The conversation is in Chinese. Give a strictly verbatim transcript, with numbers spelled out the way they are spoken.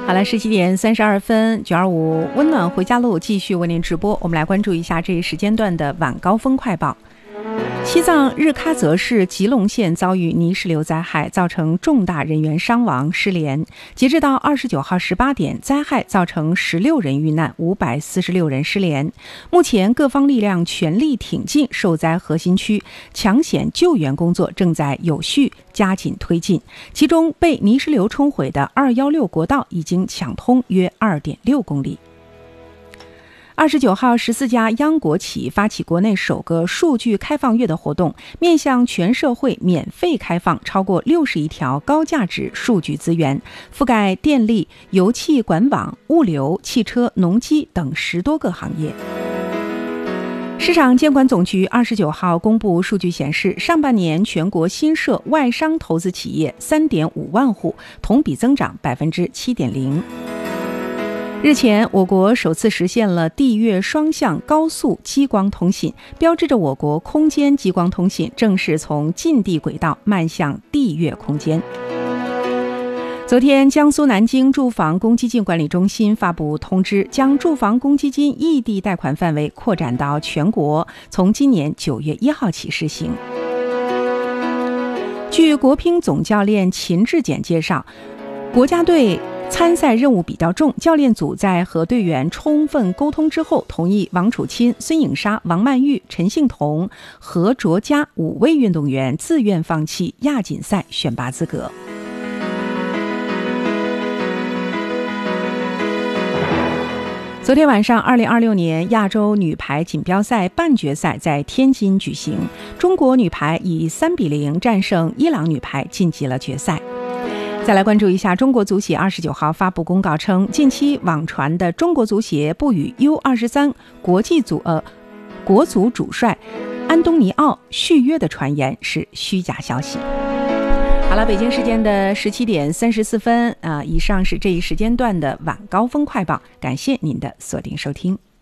好了，十七点三十二分，九二五温暖回家路继续为您直播。我们来关注一下这一时间段的晚高峰快报。西藏日喀则市吉隆县遭遇泥石流灾害，造成重大人员伤亡失联。截至到二十九号十八点，灾害造成十六人遇难，五百四十六人失联。目前各方力量全力挺进受灾核心区，抢险救援工作正在有序加紧推进。其中被泥石流冲毁的二一六国道已经抢通约 二点六公里。二十九号，十四家央国企发起国内首个数据开放月的活动，面向全社会免费开放超过六十亿条高价值数据资源，覆盖电力、油气管网、物流、汽车、农机等十多个行业。市场监管总局二十九号公布数据显示，上半年全国新设外商投资企业 三点五万户，同比增长 百分之七点零。日前，我国首次实现了地月双向高速激光通信，标志着我国空间激光通信正式从近地轨道迈向地月空间。昨天，江苏南京住房公积金管理中心发布通知，将住房公积金异地贷款范围扩展到全国，从今年九月一号起施行。据国乒总教练秦志简介绍，国家队参赛任务比较重，教练组在和队员充分沟通之后，同意王楚钦、孙颖莎、王曼玉、陈幸同、何卓佳五位运动员自愿放弃亚锦赛选拔资格。昨天晚上，二零二六年亚洲女排锦标赛半决赛在天津举行，中国女排以三比零战胜伊朗女排，晋级了决赛。再来关注一下中国足协二十九号发布公告称，近期网传的中国足协不与 U 二十三 国际组呃国足主帅安东尼奥续约的传言是虚假消息。好了，北京时间的十七点三十四分啊、呃，以上是这一时间段的晚高峰快报，感谢您的锁定收听。